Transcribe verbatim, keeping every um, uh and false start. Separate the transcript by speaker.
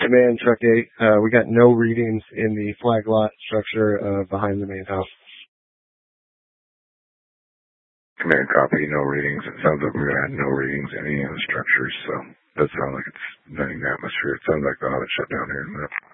Speaker 1: Command Truck eight. Uh, we got no readings in the flag lot structure uh, behind the main house.
Speaker 2: Command copy, no readings. It sounds like we're going to have no readings in any of the structures, so it does sound like it's venting the atmosphere. It sounds like they'll have it shut down here in a minute.